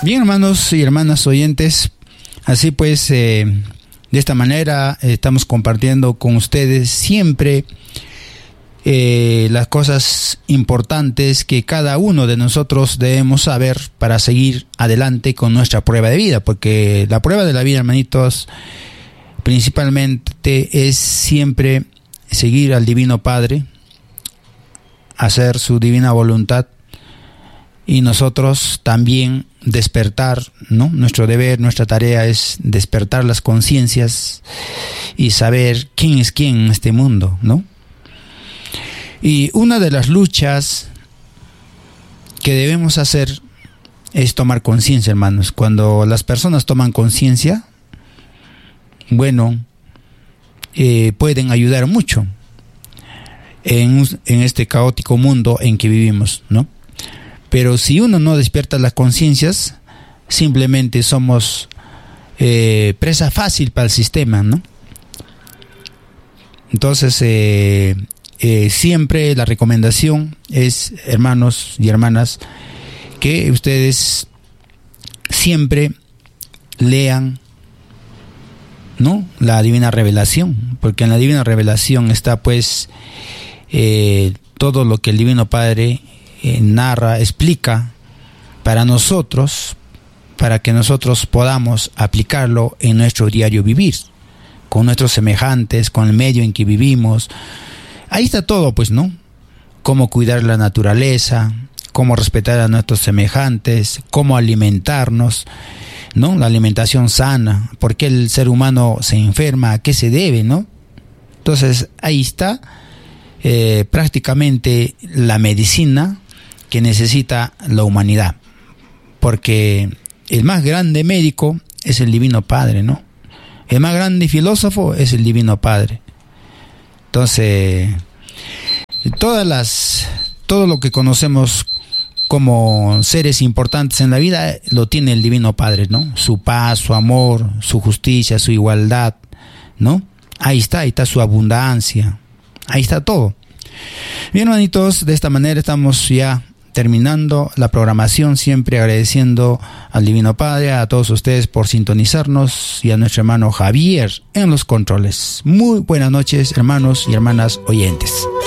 Bien, hermanos y hermanas oyentes, así pues, de esta manera estamos compartiendo con ustedes siempre las cosas importantes que cada uno de nosotros debemos saber para seguir adelante con nuestra prueba de vida, porque la prueba de la vida, hermanitos, principalmente es siempre seguir al Divino Padre, hacer su divina voluntad, y nosotros también despertar, ¿no? Nuestro deber, nuestra tarea es despertar las conciencias y saber quién es quién en este mundo, ¿no? Y una de las luchas que debemos hacer es tomar conciencia, hermanos. Cuando las personas toman conciencia, bueno, pueden ayudar mucho en este caótico mundo en que vivimos, ¿no? Pero si uno no despierta las conciencias, simplemente somos presa fácil para el sistema, ¿no? Entonces, siempre la recomendación es, hermanos y hermanas, que ustedes siempre lean, ¿no?, la divina revelación, porque en la divina revelación está pues todo lo que el Divino Padre narra, explica para nosotros, para que nosotros podamos aplicarlo en nuestro diario vivir, con nuestros semejantes, con el medio en que vivimos. Ahí está todo, pues, ¿no? Cómo cuidar la naturaleza, cómo respetar a nuestros semejantes, cómo alimentarnos, ¿no? La alimentación sana, por qué el ser humano se enferma, a qué se debe, ¿no? Entonces, ahí está prácticamente la medicina que necesita la humanidad, porque el más grande médico es el Divino Padre, ¿no? El más grande filósofo es el Divino Padre. Entonces, todo lo que conocemos como seres importantes en la vida lo tiene el Divino Padre, ¿no? Su paz, su amor, su justicia, su igualdad, ¿no? Ahí está su abundancia, ahí está todo. Bien, hermanitos, de esta manera estamos ya terminando la programación, siempre agradeciendo al Divino Padre, a todos ustedes por sintonizarnos y a nuestro hermano Javier en los controles. Muy buenas noches, hermanos y hermanas oyentes.